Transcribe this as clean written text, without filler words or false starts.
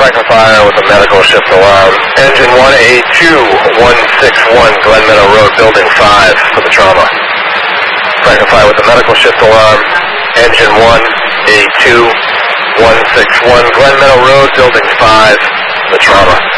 Franklin Fire with a medical shift alarm. Engine 1A2161, Glen Meadow Road, Building 5 for the trauma. Franklin Fire with a medical shift alarm. Engine 1A2161, Glen Meadow Road, Building 5, the trauma.